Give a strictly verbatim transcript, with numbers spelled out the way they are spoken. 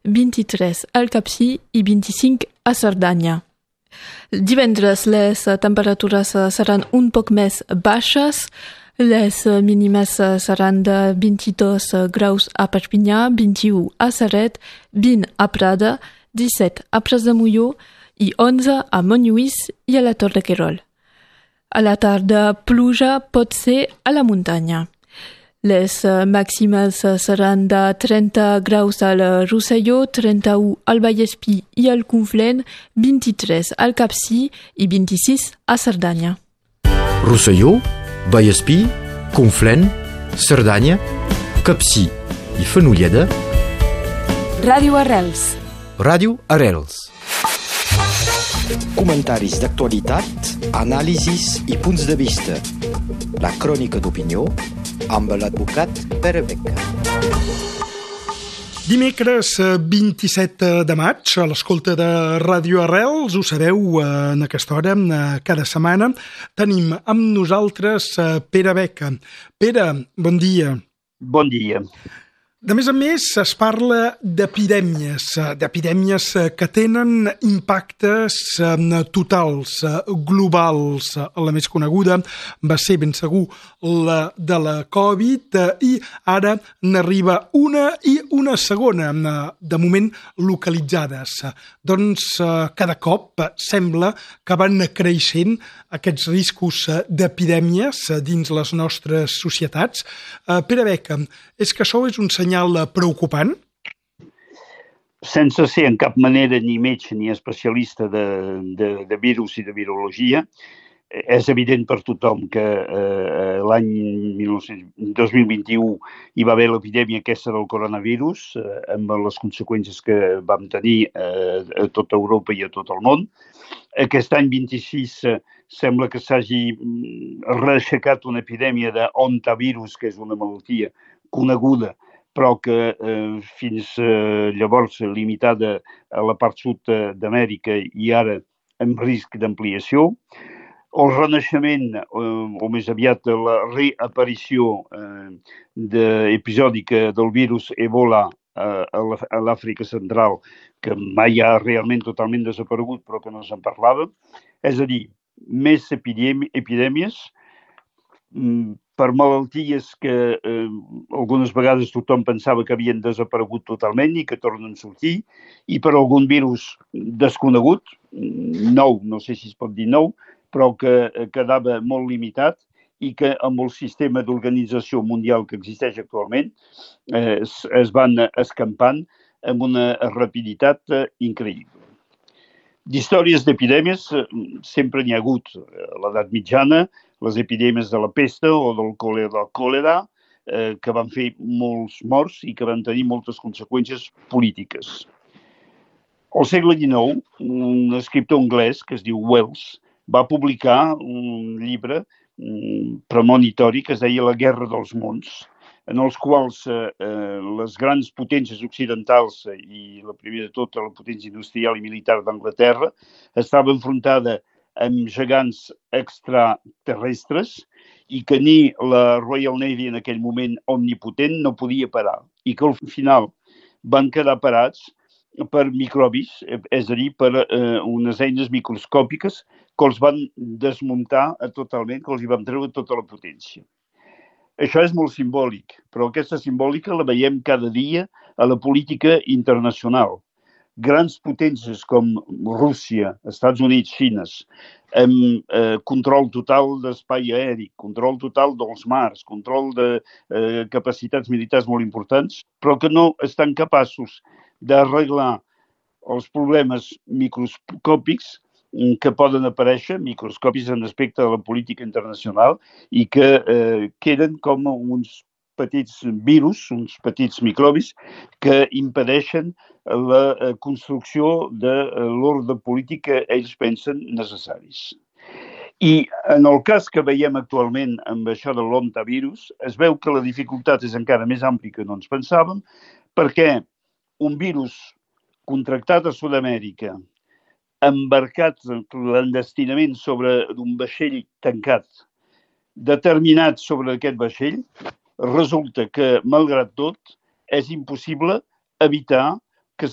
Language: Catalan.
vint-i-tres al Capcir i vint-i-cinc a Cerdanya. Divendres les temperatures seran un poc més baixes. Les mínimes seran de vint-i-dos graus a Perpinyà, vint-i-u a Ceret, vint a Prada, disset a Pras de Molló i onze a Montlluís i a la Torre Querol. A la tarda, pluja pot ser a la muntanya. Les màximes seran de trenta graus al Rosselló, trenta-u al Vallespir i al Conflent, vint-i-tres al Capcir i vint-i-sis a Cerdanya. Rosselló, Vallespir, Conflent, Cerdanya, Capcir i Fenolleda. Ràdio Arrels. Ràdio Arrels. Comentaris d'actualitat, anàlisis i punts de vista. La crònica d'opinió amb l'advocat Pere Beca. Dimecres vint-i-set de maig, a l'escolta de Ràdio Arrels, ho sabeu, en aquesta hora, cada setmana, tenim amb nosaltres Pere Beca. Pere, bon dia. Bon dia. De més a més, es parla d'epidèmies, d'epidèmies que tenen impactes totals, globals. La més coneguda va ser, ben segur, la de la Covid, i ara n'arriba una i una segona, de moment localitzades. Doncs cada cop sembla que van creixent aquests riscos d'epidèmies dins les nostres societats. Pere Beca, és que això és un senyal preocupant? Sense ser en cap manera ni metge ni especialista de, de, de virus i de virologia, és evident per tothom que eh, l'any dos mil vint-i-u hi va haver l'epidèmia aquesta del coronavirus, eh, amb les conseqüències que vam tenir eh, a tota Europa i a tot el món. Aquest any vint-i-sis eh, sembla que s'hagi reaixecat una epidèmia d'ontavirus, que és una malaltia coneguda, però que eh, fins eh, llavors limitada a la part sud d'Amèrica i ara amb risc d'ampliació. El renaixement, eh, o més aviat la reaparició eh, de, episòdica del virus Ebola eh, a l'Àfrica Central, que mai ha realment totalment desaparegut, però que no se'n parlava. És a dir, més epidèmi- epidèmies, per malalties que eh, algunes vegades tothom pensava que havien desaparegut totalment i que tornen a sortir, i per algun virus desconegut, nou, no sé si es pot dir nou, però que quedava molt limitat i que amb el sistema d'organització mundial que existeix actualment eh, es, es van escampant amb una rapiditat eh, increïble. D'històries d'epidèmies sempre n'hi ha hagut. A l'edat mitjana, les epidèmies de la pesta o del còlera, còlera eh, que van fer molts morts i que van tenir moltes conseqüències polítiques. Al segle dinou, un escriptor anglès que es diu Wells va publicar un llibre um, premonitori que es deia La guerra dels mons, en els quals eh, les grans potències occidentals i la primera de tot la potència industrial i militar d'Anglaterra estava enfrontada amb gegants extraterrestres i que ni la Royal Navy en aquell moment omnipotent no podia parar i que al final van quedar parats per microbis, és a dir, per eh, unes eines microscòpiques que els van desmuntar totalment, que els hi van treure tota la potència. Això és molt simbòlic, però aquesta simbòlica la veiem cada dia a la política internacional. Grans potències com Rússia, Estats Units, Xina, amb eh, control total d'espai aeri, control total dels mars, control de eh, capacitats militars molt importants, però que no estan capaços d'arreglar els problemes microscòpics que poden aparèixer, microscòpics en respecte a la política internacional i que eh, queden com uns petits virus, uns petits microbis que impedeixen la construcció de l'ordre polític que ells pensen necessaris. I en el cas que veiem actualment amb això de l'ontavirus, es veu que la dificultat és encara més àmplia que no ens pensàvem, perquè un virus contractat a Sud-amèrica, embarcat clandestinament sobre un vaixell tancat, determinat sobre aquest vaixell, resulta que, malgrat tot, és impossible evitar